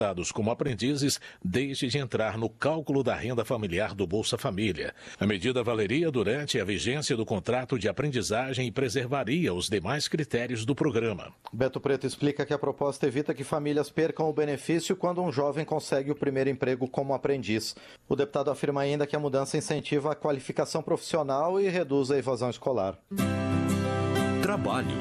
como aprendizes deixe de entrar no cálculo da renda familiar do Bolsa Família. A medida valeria durante a vigência do contrato de aprendizagem e preservaria os demais critérios do programa. Beto Preto explica que a proposta evita que famílias percam o benefício quando um jovem consegue o primeiro emprego como aprendiz. O deputado afirma ainda que a mudança incentiva a qualificação profissional e reduz a evasão escolar. Trabalho.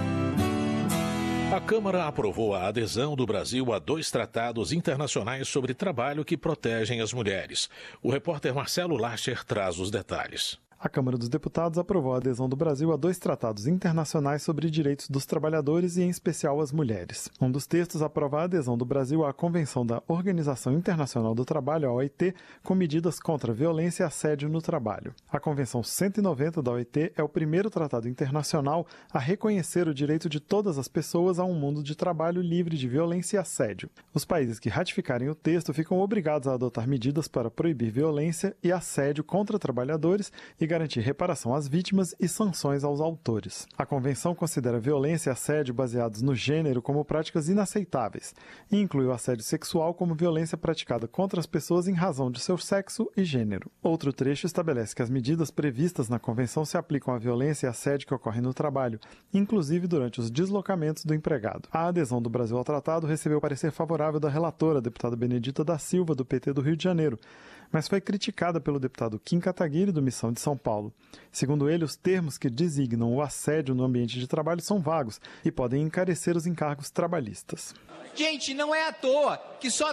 A Câmara aprovou a adesão do Brasil a 2 tratados internacionais sobre trabalho que protegem as mulheres. O repórter Marcelo Larcher traz os detalhes. A Câmara dos Deputados aprovou a adesão do Brasil a 2 tratados internacionais sobre direitos dos trabalhadores e, em especial, as mulheres. Um dos textos aprova a adesão do Brasil à Convenção da Organização Internacional do Trabalho, a OIT, com medidas contra a violência e assédio no trabalho. A Convenção 190 da OIT é o primeiro tratado internacional a reconhecer o direito de todas as pessoas a um mundo de trabalho livre de violência e assédio. Os países que ratificarem o texto ficam obrigados a adotar medidas para proibir violência e assédio contra trabalhadores e garantir reparação às vítimas e sanções aos autores. A Convenção considera violência e assédio baseados no gênero como práticas inaceitáveis e inclui o assédio sexual como violência praticada contra as pessoas em razão de seu sexo e gênero. Outro trecho estabelece que as medidas previstas na Convenção se aplicam à violência e assédio que ocorrem no trabalho, inclusive durante os deslocamentos do empregado. A adesão do Brasil ao tratado recebeu parecer favorável da relatora, a deputada Benedita da Silva, do PT do Rio de Janeiro, mas foi criticada pelo deputado Kim Kataguiri, do Missão de São Paulo. Segundo ele, os termos que designam o assédio no ambiente de trabalho são vagos e podem encarecer os encargos trabalhistas. Gente, não é à toa que só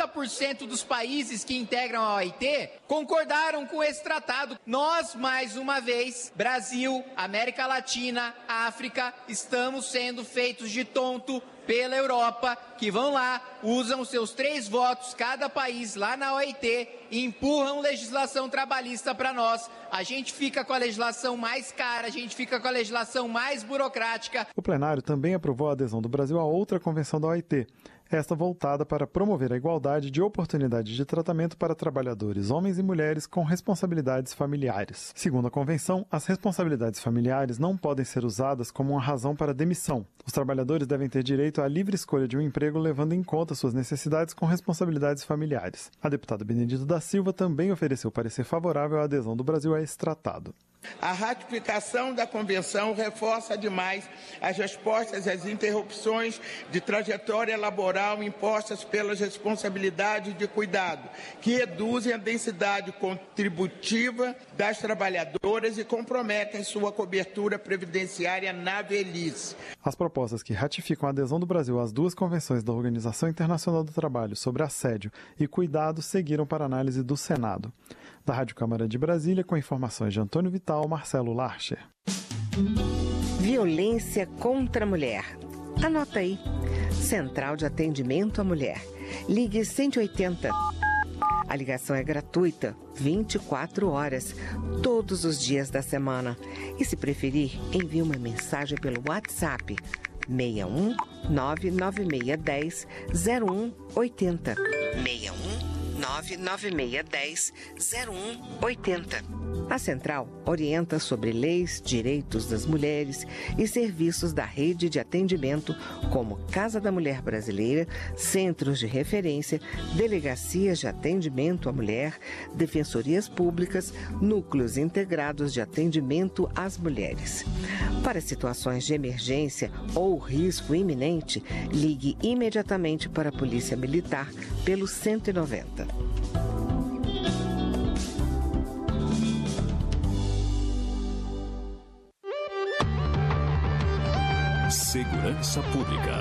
30% dos países que integram a OIT concordaram com esse tratado. Nós, mais uma vez, Brasil, América Latina, África, estamos sendo feitos de tonto pela Europa, que vão lá, usam seus 3 votos cada país lá na OIT e empurram legislação trabalhista para nós. A gente fica com a legislação mais cara, a gente fica com a legislação mais burocrática. O plenário também aprovou a adesão do Brasil a outra convenção da OIT, esta voltada para promover a igualdade de oportunidades de tratamento para trabalhadores, homens e mulheres com responsabilidades familiares. Segundo a Convenção, as responsabilidades familiares não podem ser usadas como uma razão para demissão. Os trabalhadores devem ter direito à livre escolha de um emprego levando em conta suas necessidades com responsabilidades familiares. A deputada Benedita da Silva também ofereceu parecer favorável à adesão do Brasil a esse tratado. A ratificação da Convenção reforça demais as respostas às interrupções de trajetória laboral impostas pelas responsabilidades de cuidado, que reduzem a densidade contributiva das trabalhadoras e comprometem sua cobertura previdenciária na velhice. As propostas que ratificam a adesão do Brasil às 2 convenções da Organização Internacional do Trabalho sobre assédio e cuidado seguiram para análise do Senado. Da Rádio Câmara de Brasília, com informações de Antônio Vital, Marcelo Larcher. Violência contra a mulher. Anota aí. Central de Atendimento à Mulher. Ligue 180. A ligação é gratuita, 24 horas, todos os dias da semana. E se preferir, envie uma mensagem pelo WhatsApp 61 99610 0180. 61 99610 0180. A Central orienta sobre leis, direitos das mulheres e serviços da rede de atendimento como Casa da Mulher Brasileira, centros de referência, delegacias de atendimento à mulher, defensorias públicas, núcleos integrados de atendimento às mulheres. Para situações de emergência ou risco iminente, ligue imediatamente para a Polícia Militar pelo 190. Segurança Pública.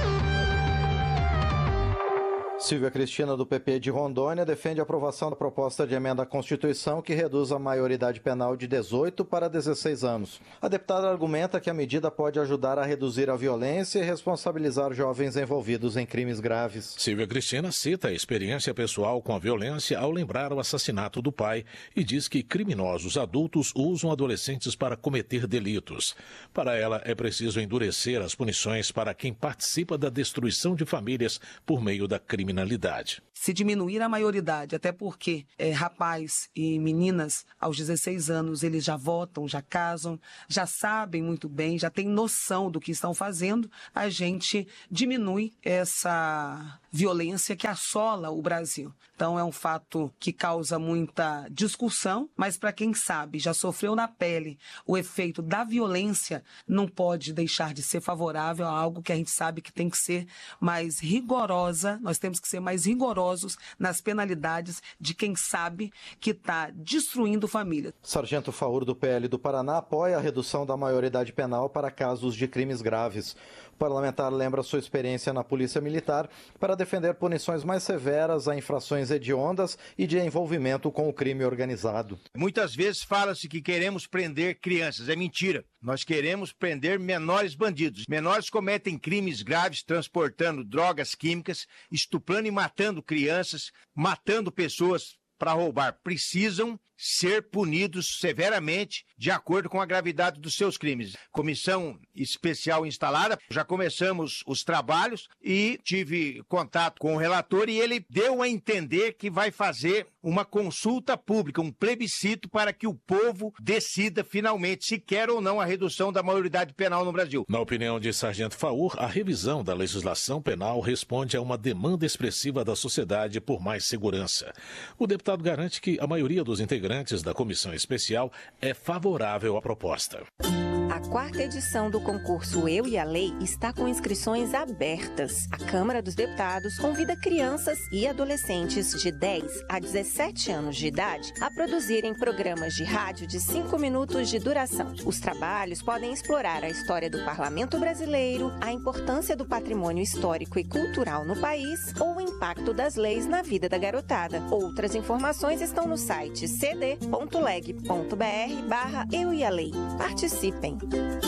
Silvia Cristina, do PP de Rondônia, defende a aprovação da proposta de emenda à Constituição que reduz a maioridade penal de 18 para 16 anos. A deputada argumenta que a medida pode ajudar a reduzir a violência e responsabilizar jovens envolvidos em crimes graves. Silvia Cristina cita a experiência pessoal com a violência ao lembrar o assassinato do pai e diz que criminosos adultos usam adolescentes para cometer delitos. Para ela, é preciso endurecer as punições para quem participa da destruição de famílias por meio da criminalidade. se diminuir a maioridade, até porque rapaz e meninas aos 16 anos, eles já votam, já casam, já sabem muito bem, já têm noção do que estão fazendo, a gente diminui essa violência que assola o Brasil. Então é um fato que causa muita discussão, mas para quem sabe, já sofreu na pele o efeito da violência, não pode deixar de ser favorável a algo que a gente sabe que tem que ser mais rigorosa, nós temos que ser mais rigorosos nas penalidades de quem sabe que está destruindo família. Sargento Faur, do PL do Paraná, apoia a redução da maioridade penal para casos de crimes graves. O parlamentar lembra sua experiência na Polícia Militar para defender punições mais severas a infrações hediondas e de envolvimento com o crime organizado. Muitas vezes fala-se que queremos prender crianças. É mentira. Nós queremos prender menores bandidos. Menores cometem crimes graves transportando drogas químicas, estuprando e matando crianças, matando pessoas para roubar. Precisam ser punidos severamente de acordo com a gravidade dos seus crimes. Comissão especial instalada, já começamos os trabalhos e tive contato com o relator e ele deu a entender que vai fazer uma consulta pública, um plebiscito para que o povo decida finalmente se quer ou não a redução da maioridade penal no Brasil. Na opinião de Sargento Faur, a revisão da legislação penal responde a uma demanda expressiva da sociedade por mais segurança. O deputado garante que a maioria dos integrantes da comissão especial é favorável à proposta. A 4ª edição do concurso Eu e a Lei está com inscrições abertas. A Câmara dos Deputados convida crianças e adolescentes de 10 a 17 anos de idade a produzirem programas de rádio de 5 minutos de duração. Os trabalhos podem explorar a história do Parlamento brasileiro, a importância do patrimônio histórico e cultural no país ou o impacto das leis na vida da garotada. Outras informações estão no site cd.leg.br/Eu e a Lei. Participem!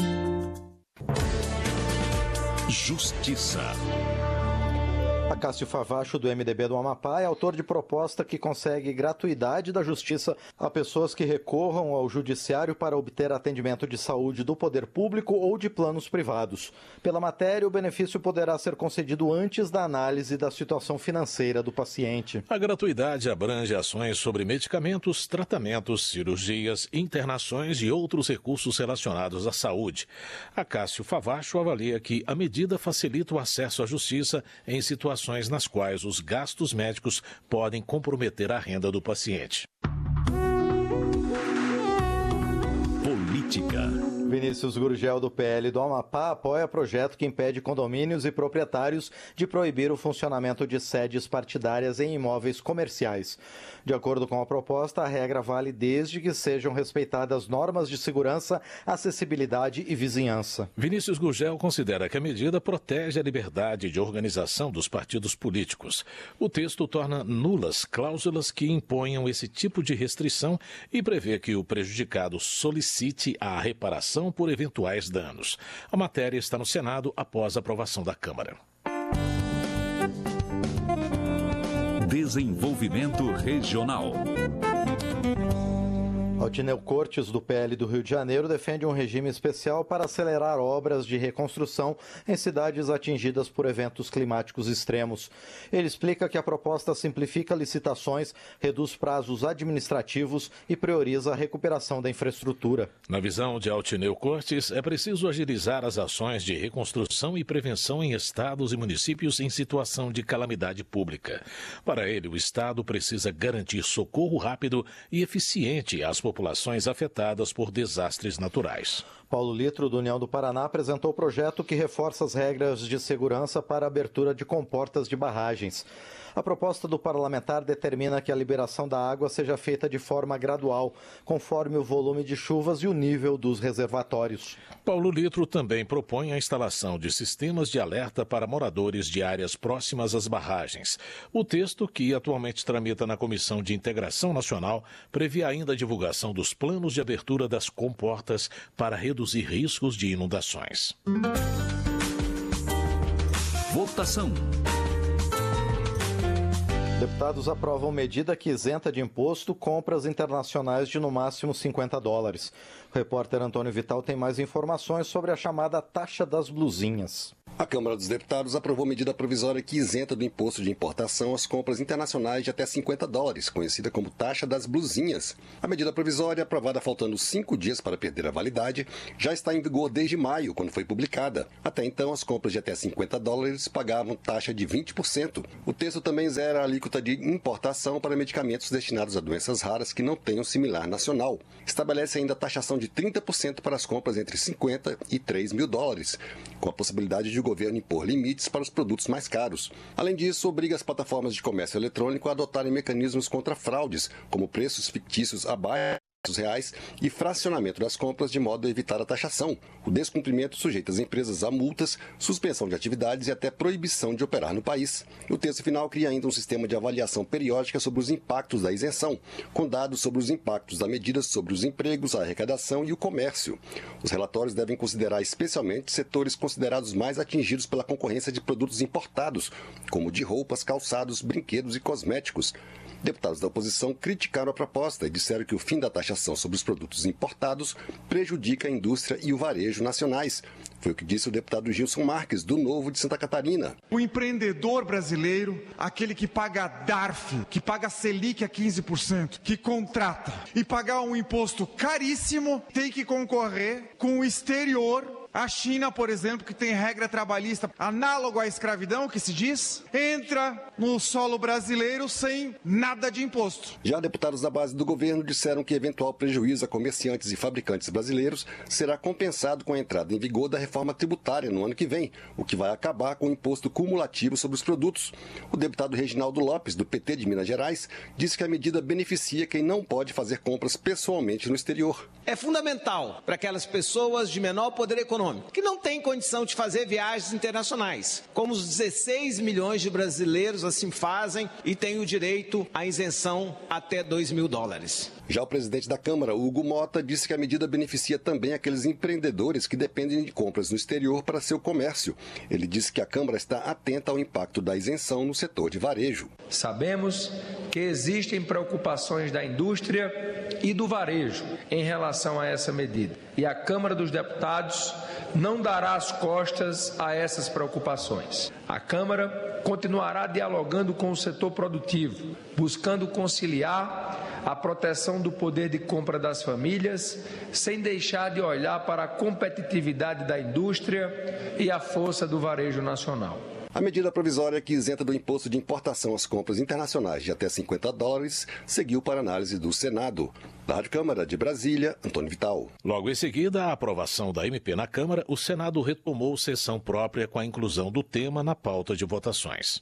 Justiça. Acácio Favacho, do MDB do Amapá, é autor de proposta que consegue gratuidade da justiça a pessoas que recorram ao judiciário para obter atendimento de saúde do poder público ou de planos privados. Pela matéria, o benefício poderá ser concedido antes da análise da situação financeira do paciente. A gratuidade abrange ações sobre medicamentos, tratamentos, cirurgias, internações e outros recursos relacionados à saúde. Acácio Favacho avalia que a medida facilita o acesso à justiça em situações nas quais os gastos médicos podem comprometer a renda do paciente. Política. Vinícius Gurgel, do PL do Amapá, apoia projeto que impede condomínios e proprietários de proibir o funcionamento de sedes partidárias em imóveis comerciais. De acordo com a proposta, a regra vale desde que sejam respeitadas normas de segurança, acessibilidade e vizinhança. Vinícius Gurgel considera que a medida protege a liberdade de organização dos partidos políticos. O texto torna nulas cláusulas que imponham esse tipo de restrição e prevê que o prejudicado solicite a reparação por eventuais danos. A matéria está no Senado após a aprovação da Câmara. Desenvolvimento regional. Altineu Cortes, do PL do Rio de Janeiro, defende um regime especial para acelerar obras de reconstrução em cidades atingidas por eventos climáticos extremos. Ele explica que a proposta simplifica licitações, reduz prazos administrativos e prioriza a recuperação da infraestrutura. Na visão de Altineu Cortes, é preciso agilizar as ações de reconstrução e prevenção em estados e municípios em situação de calamidade pública. Para ele, o Estado precisa garantir socorro rápido e eficiente às populações afetadas por desastres naturais. Paulo Litro, do União do Paraná, apresentou o projeto que reforça as regras de segurança para a abertura de comportas de barragens. A proposta do parlamentar determina que a liberação da água seja feita de forma gradual, conforme o volume de chuvas e o nível dos reservatórios. Paulo Litro também propõe a instalação de sistemas de alerta para moradores de áreas próximas às barragens. O texto, que atualmente tramita na Comissão de Integração Nacional, prevê ainda a divulgação dos planos de abertura das comportas para reduzir riscos de inundações. Votação. Deputados aprovam medida que isenta de imposto compras internacionais de no máximo $50. O repórter Antônio Vital tem mais informações sobre a chamada taxa das blusinhas. A Câmara dos Deputados aprovou medida provisória que isenta do imposto de importação as compras internacionais de até $50, conhecida como taxa das blusinhas. A medida provisória, aprovada faltando 5 dias para perder a validade, já está em vigor desde maio, quando foi publicada. Até então, as compras de até $50 pagavam taxa de 20%. O texto também zera a alíquota de importação para medicamentos destinados a doenças raras que não tenham similar nacional. Estabelece ainda a taxação de 30% para as compras entre $50 e $3 mil, com a possibilidade de o governo impor limites para os produtos mais caros. Além disso, obriga as plataformas de comércio eletrônico a adotarem mecanismos contra fraudes, como preços fictícios abaixo reais e fracionamento das compras de modo a evitar a taxação. O descumprimento sujeita as empresas a multas, suspensão de atividades e até proibição de operar no país. O texto final cria ainda um sistema de avaliação periódica sobre os impactos da isenção, com dados sobre os impactos da medida sobre os empregos, a arrecadação e o comércio. Os relatórios devem considerar especialmente setores considerados mais atingidos pela concorrência de produtos importados, como de roupas, calçados, brinquedos e cosméticos. Deputados da oposição criticaram a proposta e disseram que o fim da taxação sobre os produtos importados prejudica a indústria e o varejo nacionais. Foi o que disse o deputado Gilson Marques, do Novo de Santa Catarina. O empreendedor brasileiro, aquele que paga DARF, que paga Selic a 15%, que contrata e pagar um imposto caríssimo, tem que concorrer com o exterior. A China, por exemplo, que tem regra trabalhista análogo à escravidão, que se diz, entra no solo brasileiro sem nada de imposto. Já deputados da base do governo disseram que eventual prejuízo a comerciantes e fabricantes brasileiros será compensado com a entrada em vigor da reforma tributária no ano que vem, o que vai acabar com o imposto cumulativo sobre os produtos. O deputado Reginaldo Lopes, do PT de Minas Gerais, disse que a medida beneficia quem não pode fazer compras pessoalmente no exterior. É fundamental para aquelas pessoas de menor poder econômico, que não têm condição de fazer viagens internacionais, como os 16 milhões de brasileiros assim fazem e têm o direito à isenção até $2 mil. Já o presidente da Câmara, Hugo Mota, disse que a medida beneficia também aqueles empreendedores que dependem de compras no exterior para seu comércio. Ele disse que a Câmara está atenta ao impacto da isenção no setor de varejo. Sabemos que existem preocupações da indústria e do varejo em relação a essa medida. E a Câmara dos Deputados não dará as costas a essas preocupações. A Câmara continuará dialogando com o setor produtivo, buscando conciliar a proteção do poder de compra das famílias, sem deixar de olhar para a competitividade da indústria e a força do varejo nacional. A medida provisória que isenta do imposto de importação as compras internacionais de até $50 seguiu para análise do Senado. Da Rádio Câmara de Brasília, Antônio Vital. Logo em seguida, a aprovação da MP na Câmara, o Senado retomou sessão própria com a inclusão do tema na pauta de votações.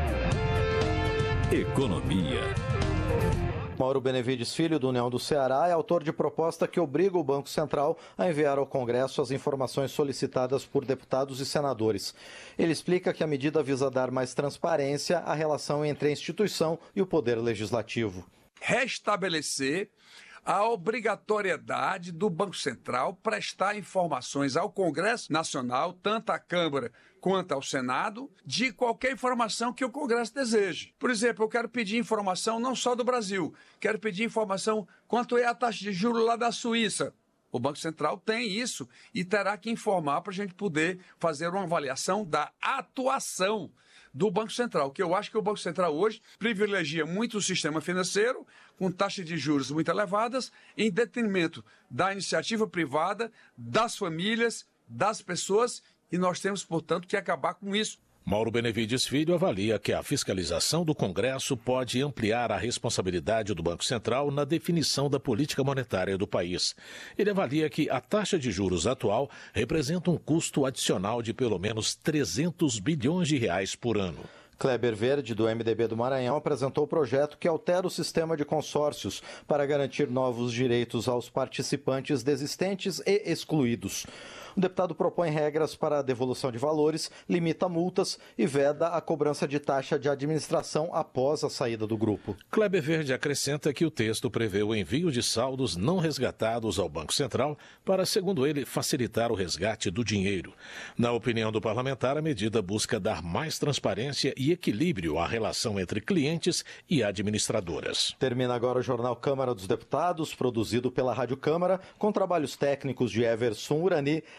Economia. Mauro Benevides Filho, do União do Ceará, é autor de proposta que obriga o Banco Central a enviar ao Congresso as informações solicitadas por deputados e senadores. Ele explica que a medida visa dar mais transparência à relação entre a instituição e o Poder Legislativo. Restabelecer a obrigatoriedade do Banco Central prestar informações ao Congresso Nacional, tanto à Câmara quanto ao Senado, de qualquer informação que o Congresso deseje. Por exemplo, eu quero pedir informação não só do Brasil, quero pedir informação quanto é a taxa de juros lá da Suíça. O Banco Central tem isso e terá que informar para a gente poder fazer uma avaliação da atuação do Banco Central, que eu acho que o Banco Central hoje privilegia muito o sistema financeiro, com taxas de juros muito elevadas, em detrimento da iniciativa privada, das famílias, das pessoas, e nós temos, portanto, que acabar com isso. Mauro Benevides Filho avalia que a fiscalização do Congresso pode ampliar a responsabilidade do Banco Central na definição da política monetária do país. Ele avalia que a taxa de juros atual representa um custo adicional de pelo menos R$300 bilhões por ano. Kleber Verde, do MDB do Maranhão, apresentou o projeto que altera o sistema de consórcios para garantir novos direitos aos participantes desistentes e excluídos. O deputado propõe regras para a devolução de valores, limita multas e veda a cobrança de taxa de administração após a saída do grupo. Kleber Verde acrescenta que o texto prevê o envio de saldos não resgatados ao Banco Central para, segundo ele, facilitar o resgate do dinheiro. Na opinião do parlamentar, a medida busca dar mais transparência e equilíbrio à relação entre clientes e administradoras. Termina agora o Jornal Câmara dos Deputados, produzido pela Rádio Câmara, com trabalhos técnicos de Everson Urani,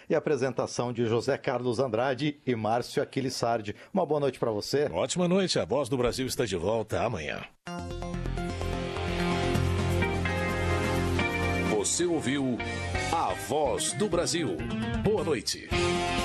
e apresentação de José Carlos Andrade e Márcio Aquilissardi. Uma boa noite para você. Ótima noite. A Voz do Brasil está de volta amanhã. Você ouviu A Voz do Brasil. Boa noite.